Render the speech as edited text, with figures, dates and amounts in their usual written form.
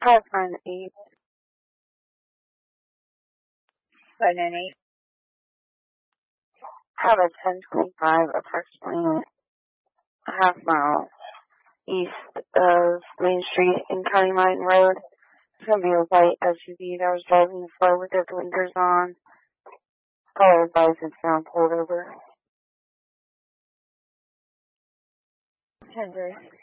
598. 598. Have a 1025 approximately a half mile east of Main Street and County Line Road. It's going to be a white SUV that was driving slow with their blinkers on. Caller advised it's now pulled over. 10-3.